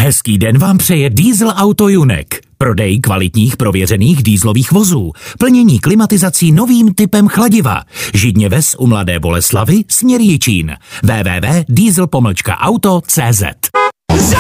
Hezký den vám přeje Diesel Auto Junek. Prodej kvalitních prověřených dieselových vozů. Plnění klimatizací novým typem chladiva. Židně Ves u Mladé Boleslavi, směr Jičín. www.diesel-auto.cz